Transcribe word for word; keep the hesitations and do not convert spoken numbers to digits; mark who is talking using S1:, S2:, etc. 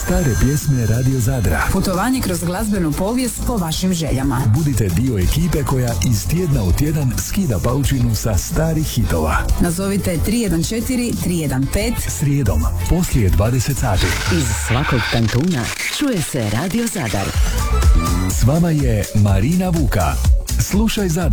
S1: Stare pjesme Radio Zadra.
S2: Putovanje kroz glazbenu povijest po vašim željama.
S1: Budite dio ekipe koja iz tjedna u tjedan skida paučinu sa starih hitova.
S2: Nazovite tri jedan četiri tri jedan pet
S1: Srijedom, poslije dvadeset sati.
S3: Iz svakog kantuna čuje se Radio Zadar.
S1: S vama je Marina Vuka. Slušaj Zadar.